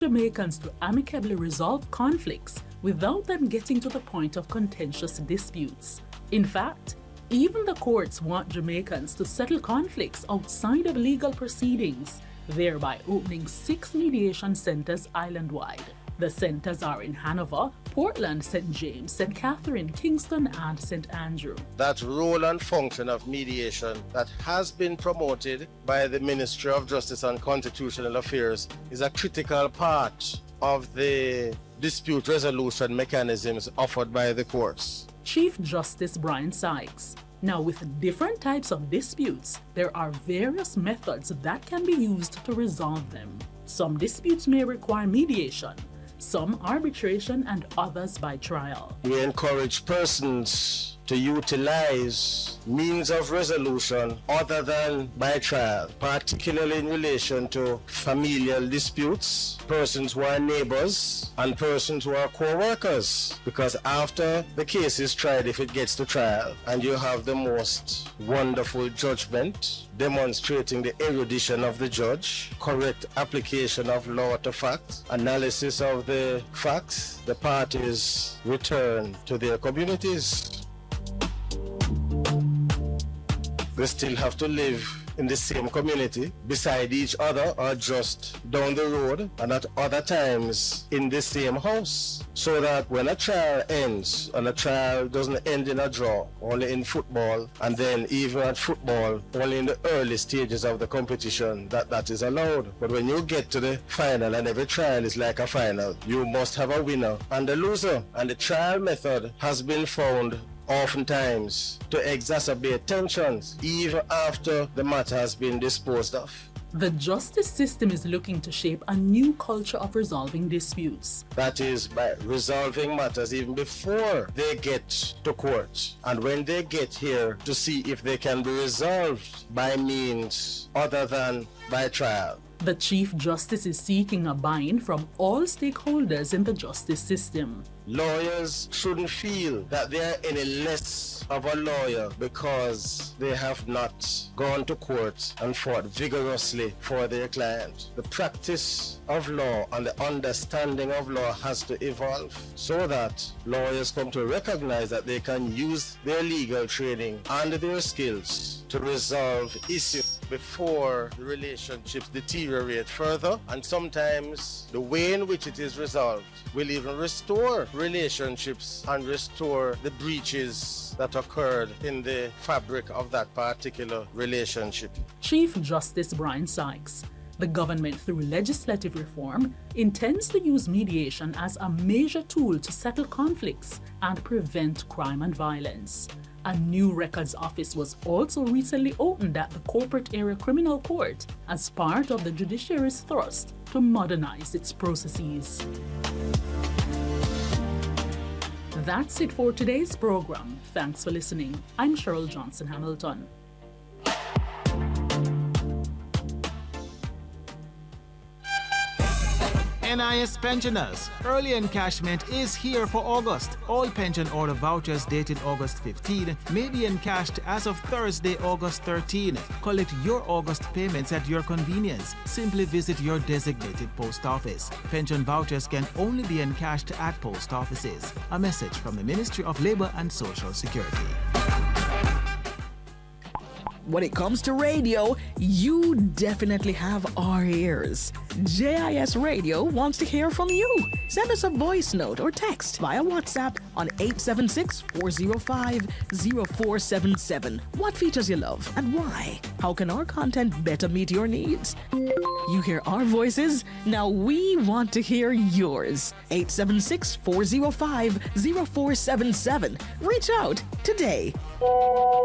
Jamaicans to amicably resolve conflicts without them getting to the point of contentious disputes. In fact, even the courts want Jamaicans to settle conflicts outside of legal proceedings, thereby opening 6 mediation centers island-wide. The centers are in Hanover, Portland, St. James, St. Catherine, Kingston, and St. Andrew. That role and function of mediation that has been promoted by the Ministry of Justice and Constitutional Affairs is a critical part of the dispute resolution mechanisms offered by the courts. Chief Justice Brian Sykes. Now, with different types of disputes, there are various methods that can be used to resolve them. Some disputes may require mediation, some arbitration, and others by trial. We encourage persons to utilize means of resolution other than by trial, particularly in relation to familial disputes, persons who are neighbors, and persons who are co-workers. Because after the case is tried, if it gets to trial, and you have the most wonderful judgment demonstrating the erudition of the judge, correct application of law to fact, analysis of the facts, the parties return to their communities. They still have to live in the same community, beside each other or just down the road, and at other times in the same house. So that when a trial ends, and a trial doesn't end in a draw, only in football, and then even at football, only in the early stages of the competition, that is allowed. But when you get to the final, and every trial is like a final, you must have a winner and a loser. And the trial method has been found oftentimes to exacerbate tensions even after the matter has been disposed of. The justice system is looking to shape a new culture of resolving disputes. That is, by resolving matters even before they get to court, and when they get here, to see if they can be resolved by means other than by trial. The Chief Justice is seeking a buy-in from all stakeholders in the justice system. Lawyers shouldn't feel that they are any less of a lawyer because they have not gone to court and fought vigorously for their client. The practice of law and the understanding of law has to evolve so that lawyers come to recognize that they can use their legal training and their skills to resolve issues before the relationships deteriorate further, and sometimes the way in which it is resolved will even restore relationships and restore the breaches that occurred in the fabric of that particular relationship. Chief Justice Brian Sykes. The government, through legislative reform, intends to use mediation as a major tool to settle conflicts and prevent crime and violence. A new records office was also recently opened at the Corporate Area Criminal Court as part of the judiciary's thrust to modernize its processes. That's it for today's program. Thanks for listening. I'm Cheryl Johnson Hamilton. NIS pensioners, early encashment is here for August. All pension order vouchers dated August 15 may be encashed as of Thursday, August 13. Collect your August payments at your convenience. Simply visit your designated post office. Pension vouchers can only be encashed at post offices. A message from the Ministry of Labour and Social Security. When it comes to radio, you definitely have our ears. JIS Radio wants to hear from you. Send us a voice note or text via WhatsApp on 876-405-0477. What features you love and why? How can our content better meet your needs? You hear our voices? Now we want to hear yours. 876-405-0477. Reach out today.